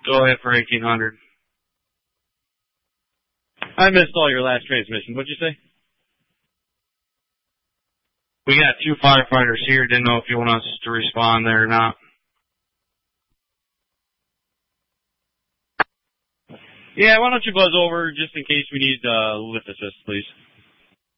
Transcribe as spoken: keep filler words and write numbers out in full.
Go ahead for eighteen hundred. I missed all your last transmission. What'd you say? We got two firefighters here. Didn't know if you want us to respond there or not. Yeah, why don't you buzz over just in case we need uh, lift assist, please?